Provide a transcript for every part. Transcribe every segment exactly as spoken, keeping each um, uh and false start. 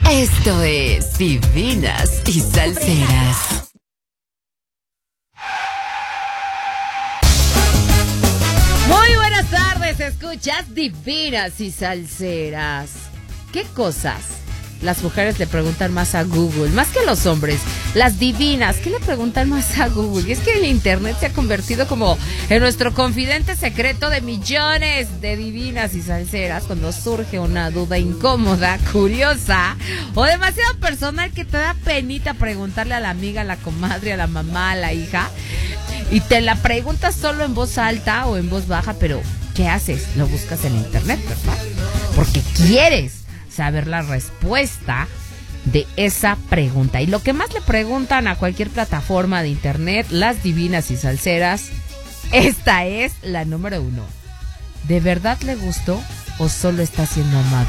Esto es Divinas y Salseras. Muy buenas tardes, escuchas Divinas y Salseras. ¿Qué cosas las mujeres le preguntan más a Google? Más que los hombres, las divinas, ¿qué le preguntan más a Google? Y es que el internet se ha convertido como en nuestro confidente secreto de millones de divinas y salseras cuando surge una duda incómoda, curiosa o demasiado personal que te da penita preguntarle a la amiga, a la comadre, a la mamá, a la hija, y te la preguntas solo en voz alta o en voz baja, pero ¿qué haces? Lo buscas en internet, ¿verdad? Porque quieres saber la respuesta de esa pregunta. Y lo que más le preguntan a cualquier plataforma de internet, las divinas y salseras, esta es la número uno. ¿De verdad le gustó o solo está siendo amable?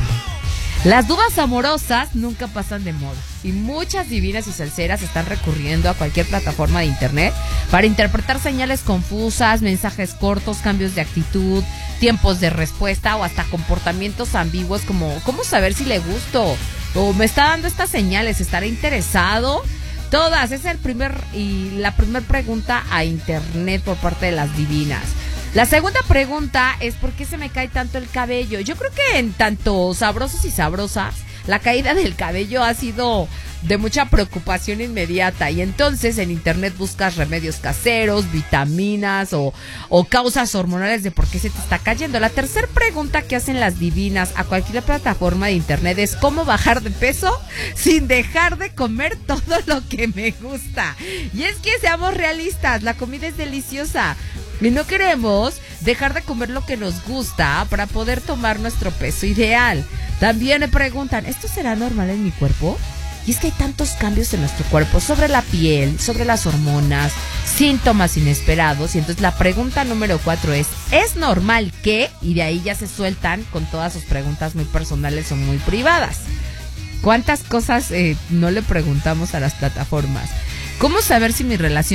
Las dudas amorosas nunca pasan de moda y muchas divinas y salseras están recurriendo a cualquier plataforma de internet para interpretar señales confusas, mensajes cortos, cambios de actitud, tiempos de respuesta o hasta comportamientos ambiguos como ¿cómo saber si le gusto? O me está dando estas señales, ¿estará interesado? Todas, esa es el primer y la primera pregunta a internet por parte de las divinas. La segunda pregunta es ¿por qué se me cae tanto el cabello? Yo creo que en tanto sabrosos y sabrosas, la caída del cabello ha sido de mucha preocupación inmediata y entonces en internet buscas remedios caseros, vitaminas o, o causas hormonales de por qué se te está cayendo. La tercera pregunta que hacen las divinas a cualquier plataforma de internet es ¿cómo bajar de peso sin dejar de comer todo lo que me gusta? Y es que seamos realistas, la comida es deliciosa y no queremos dejar de comer lo que nos gusta para poder tomar nuestro peso ideal. También me preguntan, ¿esto será normal en mi cuerpo? Y es que hay tantos cambios en nuestro cuerpo, sobre la piel, sobre las hormonas, síntomas inesperados. Y entonces la pregunta número cuatro es, ¿es normal que? Y de ahí ya se sueltan con todas sus preguntas muy personales o muy privadas. ¿Cuántas cosas eh, no le preguntamos a las plataformas? ¿Cómo saber si mi relación